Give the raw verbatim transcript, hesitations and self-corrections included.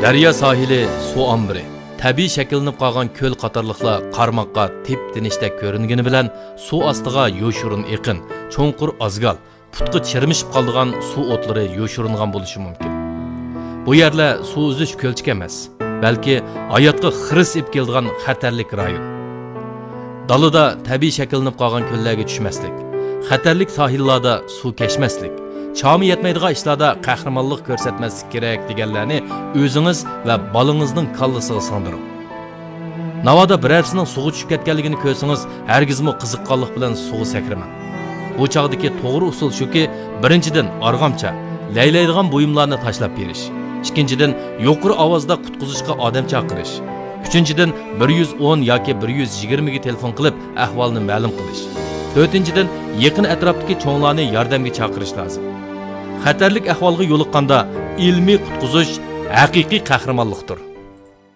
Daryo sohili suv ombiri. Tabiiy shakllanib qolgan ko'l qatorliqlar qarmoqqa tep-tinishdek ko'ringani bilan suv ostiga yo'shurun eqin, cho'nqur ozgal, putqi chirmishib qolgan suv o'tlari yo'shuringan bo'lishi mumkin. Bu yerlar suv uzish ko'lchik emas, balki hayotga xiris ib keladigan xatarlik rayon. Dalada tabiiy shakllanib qolgan ko'llarga tushmaslik, xatarlik sohillarda suv kechmaslik, chami yetmaydigan ishlarda qahramonlik ko'rsatmaslik kerak deganlarni o'zingiz va bolangizning kallasiga singdiring. Navoda birarsining suvga tushib ketganligini ko'rsangiz, hargizmi qiziqqonlik bilan suvga sakramang. Bu chog'dagi to'g'ri usul shuki, birinchidan arg'amcha, laylaydigan buyumlarni tashlab berish. Ikkinchidan yuqori ovozda qutqizishga odam chaqirish. Uchinchidan bir yuz o'n yoki bir yuz yigirma ga telefon qilib ahvolni ma'lum qilish. To'rtinchidan yaqin atrofdagi cho'nglarni yordamga chaqirish lozim. Xatarlik ahvolga yo'liqqanda ilmiy qutqizish haqiqiy qahramonlikdir.